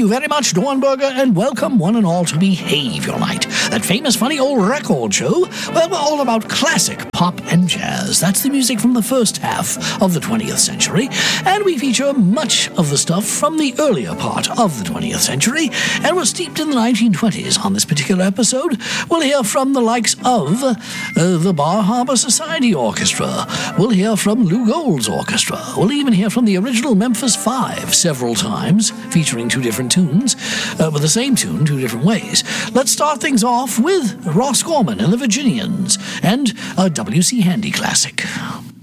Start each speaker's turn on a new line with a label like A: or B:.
A: you very much, Dornberger, and welcome one and all to Behave Your Night, that famous funny old record show where we're all about classic pop and jazz. That's the music from the first half of the 20th century, and we feature much of the stuff from the earlier part of the 20th century, and we're steeped in the 1920s. On this particular episode, we'll hear from the likes of the Bar Harbor Society Orchestra. We'll hear from Lou Gold's orchestra. We'll even hear from the original Memphis Five several times, featuring two different tunes, with the same tune, two different ways. Let's start things off with Ross Gorman and the Virginians, and a W.C. Handy classic.